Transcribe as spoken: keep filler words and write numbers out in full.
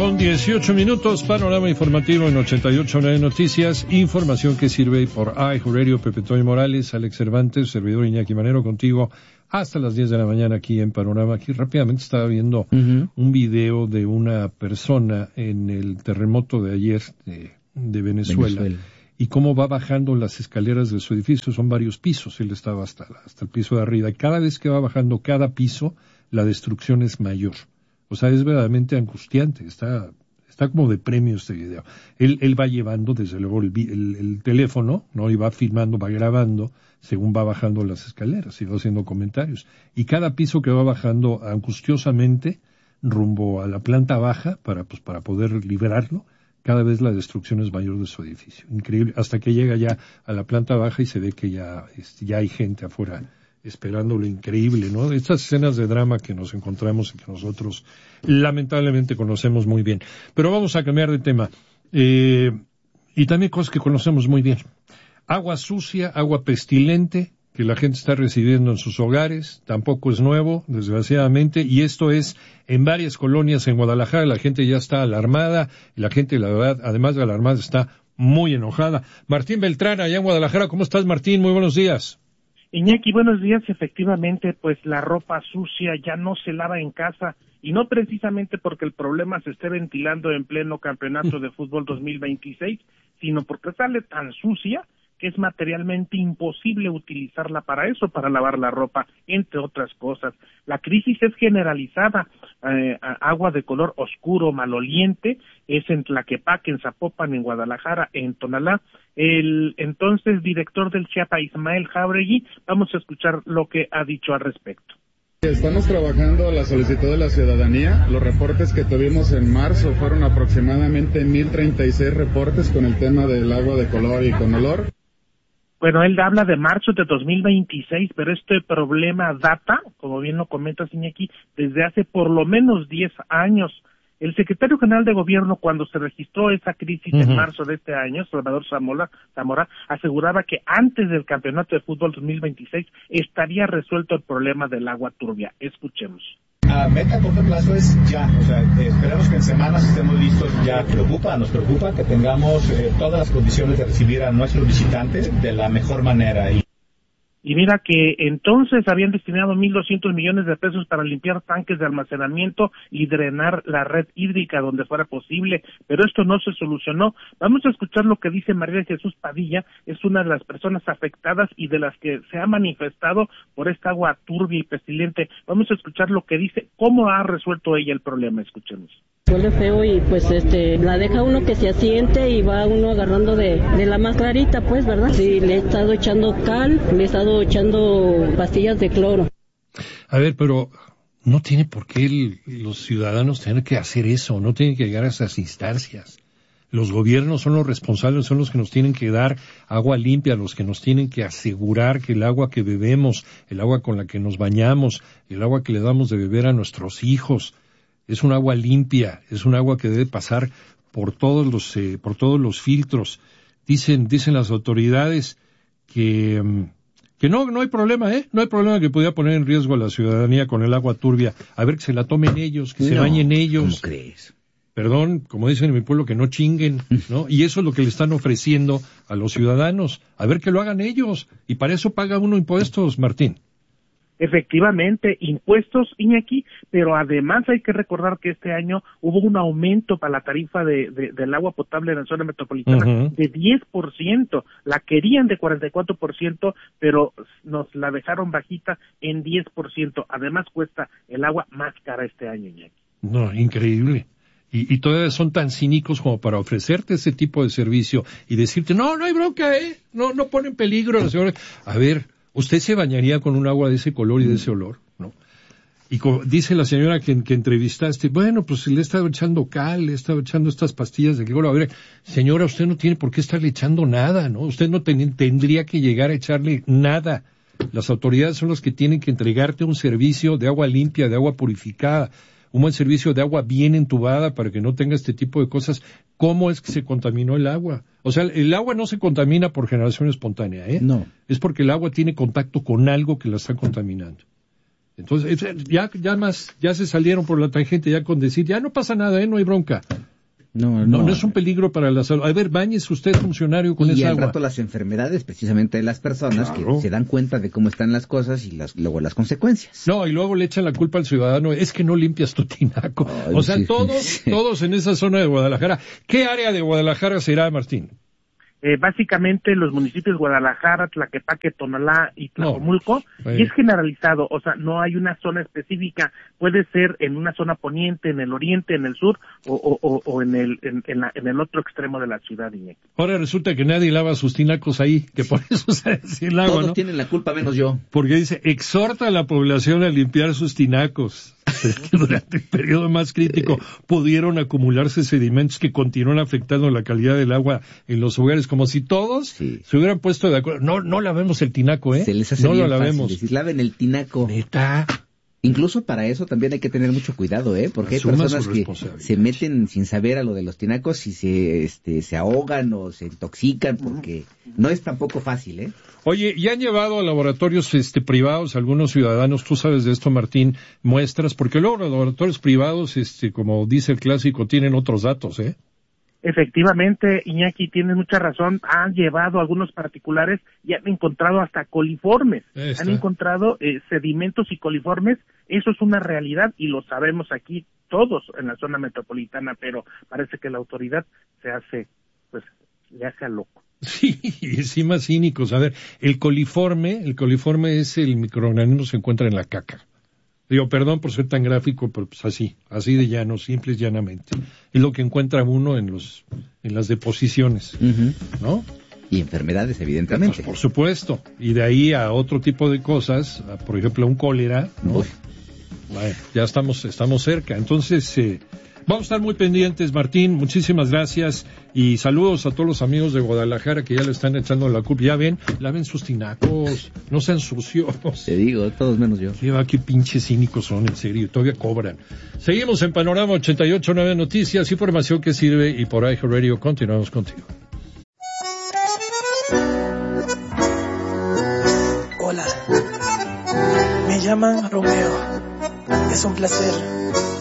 con dieciocho minutos, panorama informativo en ochenta y ocho nueve Noticias, información que sirve por iHeartRadio. Pepe Toño Morales, Alex Cervantes, servidor Iñaki Manero, contigo hasta las diez de la mañana aquí en Panorama. Aquí rápidamente estaba viendo uh-huh. un video de una persona en el terremoto de ayer de, de Venezuela, Venezuela y cómo va bajando las escaleras de su edificio. Son varios pisos, él estaba hasta, hasta el piso de arriba, y cada vez que va bajando cada piso, la destrucción es mayor. O sea, es verdaderamente angustiante, está está como de premio este video. Él él va llevando, desde luego, el, el, el teléfono, ¿no? Y va filmando, va grabando, según va bajando las escaleras, y va haciendo comentarios. Y cada piso que va bajando angustiosamente, rumbo a la planta baja, para pues para poder liberarlo, cada vez la destrucción es mayor de su edificio. Increíble, hasta que llega ya a la planta baja y se ve que ya, este, ya hay gente afuera esperando lo increíble, ¿no? Estas escenas de drama que nos encontramos y que nosotros lamentablemente conocemos muy bien. Pero vamos a cambiar de tema. Eh, y también cosas que conocemos muy bien. Agua sucia, agua pestilente, que la gente está recibiendo en sus hogares, tampoco es nuevo, desgraciadamente, y esto es en varias colonias en Guadalajara. La gente ya está alarmada, y la gente, la verdad, además de alarmada, está muy enojada. Martín Beltrán, allá en Guadalajara, ¿cómo estás, Martín? Muy buenos días. Iñaki, buenos días. Efectivamente, pues la ropa sucia ya no se lava en casa, y no precisamente porque el problema se esté ventilando en pleno campeonato de fútbol dos mil veintiséis, sino porque sale tan sucia que es materialmente imposible utilizarla para eso, para lavar la ropa, entre otras cosas. La crisis es generalizada. Eh, agua de color oscuro, maloliente, es en Tlaquepaque, en Zapopan, en Guadalajara, en Tonalá. El entonces director del Chiapa, Ismael Jáuregui, vamos a escuchar lo que ha dicho al respecto. Estamos trabajando la solicitud de la ciudadanía. Los reportes que tuvimos en marzo fueron aproximadamente mil treinta y seis reportes con el tema del agua de color y con olor. Bueno, él habla de marzo de dos mil veintiséis, pero este problema data, como bien lo comenta Iñaki, desde hace por lo menos diez años. El secretario general de gobierno, cuando se registró esa crisis uh-huh. en marzo de este año, Salvador Zamora, Zamora, aseguraba que antes del campeonato de fútbol dos mil veintiséis estaría resuelto el problema del agua turbia. Escuchemos. A meta a corto plazo es ya, o sea, eh, esperemos que en semanas estemos listos. Ya preocupa, nos preocupa que tengamos eh, todas las condiciones de recibir a nuestros visitantes de la mejor manera. Y Y mira que entonces habían destinado mil doscientos millones de pesos para limpiar tanques de almacenamiento y drenar la red hídrica donde fuera posible, pero esto no se solucionó. Vamos a escuchar lo que dice María Jesús Padilla, es una de las personas afectadas y de las que se ha manifestado por esta agua turbia y pestilente. Vamos a escuchar lo que dice, cómo ha resuelto ella el problema. Escuchemos. Huele feo y pues este la deja uno que se asiente y va uno agarrando de, de la más clarita, pues, ¿verdad? Sí, le he estado echando cal, le he estado echando pastillas de cloro. A ver, pero no tiene por qué el, los ciudadanos tener que hacer eso, no tienen que llegar a esas instancias. Los gobiernos son los responsables, son los que nos tienen que dar agua limpia, los que nos tienen que asegurar que el agua que bebemos, el agua con la que nos bañamos, el agua que le damos de beber a nuestros hijos, es un agua limpia, es un agua que debe pasar por todos los eh, por todos los filtros. Dicen dicen las autoridades que que no no hay problema, eh, no hay problema que pudiera poner en riesgo a la ciudadanía con el agua turbia. A ver, que se la tomen ellos, que no, se bañen ellos. ¿Cómo crees? Perdón, como dicen en mi pueblo, que no chinguen, ¿no? Y eso es lo que le están ofreciendo a los ciudadanos. A ver, que lo hagan ellos. Y para eso paga uno impuestos, Martín. Efectivamente, impuestos, Iñaki, pero además hay que recordar que este año hubo un aumento para la tarifa de, de del agua potable en la zona metropolitana uh-huh. de diez por ciento. La querían de cuarenta y cuatro por ciento, pero nos la dejaron bajita en diez por ciento. Además cuesta el agua más cara este año, Iñaki. No, increíble. Y, y todavía son tan cínicos como para ofrecerte ese tipo de servicio y decirte, no, no hay bronca, ¿eh? No, no pone en peligro a la señora. A ver, ¿usted se bañaría con un agua de ese color y de ese olor? ¿No? Y como dice la señora que, que entrevistaste, bueno, pues le he estado echando cal, le he estado echando estas pastillas de cloro. A ver, señora, usted no tiene por qué estarle echando nada, ¿no? Usted no ten, tendría que llegar a echarle nada. Las autoridades son las que tienen que entregarte un servicio de agua limpia, de agua purificada, un buen servicio de agua bien entubada para que no tenga este tipo de cosas. ¿Cómo es que se contaminó el agua? O sea, el agua no se contamina por generación espontánea, ¿eh? No. Es porque el agua tiene contacto con algo que la está contaminando. Entonces, ya, ya más, ya se salieron por la tangente, ya con decir, ya no pasa nada, ¿eh? No hay bronca. No, no, no, no es un peligro para la salud. A ver, báñese usted, funcionario, con y esa agua. Y al agua. rato las enfermedades, precisamente de las personas, claro, que se dan cuenta de cómo están las cosas y las, luego las consecuencias. No, y luego le echan la culpa al ciudadano, es que no limpias tu tinaco. Ay, o sea, sí, todos, sí. todos en esa zona de Guadalajara. ¿Qué área de Guadalajara será, Martín? Eh, básicamente los municipios Guadalajara, Tlaquepaque, Tonalá y Tlajomulco, no, eh. y es generalizado, o sea, no hay una zona específica, puede ser en una zona poniente, en el oriente, en el sur, o, o, o en el en, en, la, en el otro extremo de la ciudad, Iñaki. Ahora resulta que nadie lava sus tinacos ahí, que por eso se decía el agua, Todos ¿no? tienen la culpa, menos yo. Porque dice, exhorta a la población a limpiar sus tinacos. Que durante el periodo más crítico pudieron acumularse sedimentos que continúan afectando la calidad del agua en los hogares, como si todos sí. se hubieran puesto de acuerdo. No, no lavemos el tinaco, ¿eh? Se les hace no bien lo lavemos. Fácil decir, laven el tinaco. Neta. Incluso para eso también hay que tener mucho cuidado, ¿eh? Porque Asuma hay personas que se meten sin saber a lo de los tinacos y se este se ahogan o se intoxican porque no es tampoco fácil, ¿eh? Oye, ¿ya han llevado a laboratorios este privados algunos ciudadanos, tú sabes de esto, Martín, muestras? Porque luego los laboratorios privados, este como dice el clásico, tienen otros datos, ¿eh? Efectivamente, Iñaki, tienes mucha razón, han llevado algunos particulares y han encontrado hasta coliformes, Esta. han encontrado eh, sedimentos y coliformes, eso es una realidad y lo sabemos aquí todos en la zona metropolitana, pero parece que la autoridad se hace, pues, le hace a loco. Sí, encima cínicos. A ver, el coliforme, el coliforme es el microorganismo que se encuentra en la caca. Digo, perdón por ser tan gráfico, pero pues así, así de llano, simple y llanamente. Es lo que encuentra uno en los, en las deposiciones, uh-huh. ¿no? Y enfermedades, evidentemente. Pues, por supuesto. Y de ahí a otro tipo de cosas, a, por ejemplo, a un cólera, ¿no? Bueno, ya estamos, estamos cerca. Entonces, eh, vamos a estar muy pendientes, Martín. Muchísimas gracias y saludos a todos los amigos de Guadalajara que ya le están echando la culpa. Ya ven, laven sus tinacos, no sean sucios. Te digo, todos menos yo. Qué, qué pinches cínicos son, en serio, todavía cobran. Seguimos en Panorama ochenta y ocho punto nueve Noticias, información que sirve y por iHeartRadio continuamos contigo. Hola, me llaman Romeo, es un placer.